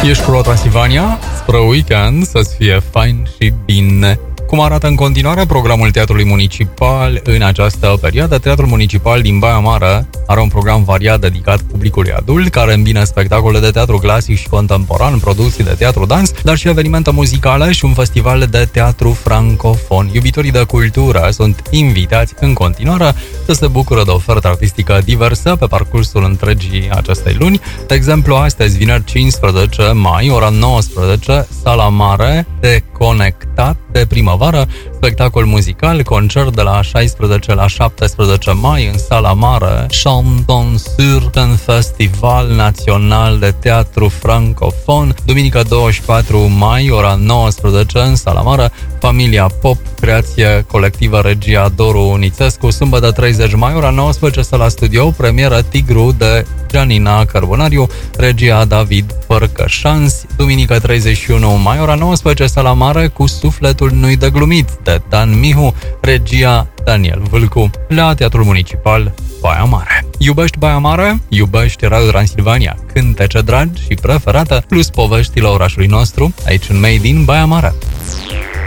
Ești Pro Transilvania? Spre weekend să-ți fie fain și bine. Cum arată în continuare programul Teatrului Municipal în această perioadă? Teatrul Municipal din Baia Mare are un program variat dedicat publicului adult, care îmbină spectacole de teatru clasic și contemporan, producții de teatru dans, dar și evenimente muzicale și un festival de teatru francofon. Iubitorii de cultură sunt invitați în continuare să se bucură de ofertă artistică diversă pe parcursul întregii acestei luni. De exemplu, astăzi, vineri 15 mai, ora 19, Sala Mare, Deconectat de primăvară, spectacol muzical, concert de la 16 la 17 mai în Sala Mare, Chantons sur un Festival Național de Teatru Francofon, duminică 24 mai, ora 19 în Sala Mare, Familia Pop, creație colectivă regia Doru Nițescu, sâmbătă 30 mai, ora 19, Sala Studio, premieră Tigru de Gianina Carbonariu, regia David Părcășans, duminică 31 mai, ora 19, Sala Mare, Cu sufletul nu-i de glumit, de Dan Mihu, regia Daniel Vâlcu, la Teatrul Municipal Baia Mare. Iubești Baia Mare? Iubești Radio Transilvania, cântece dragi și preferate, plus poveștile orașului nostru, aici în Made in Baia Mare.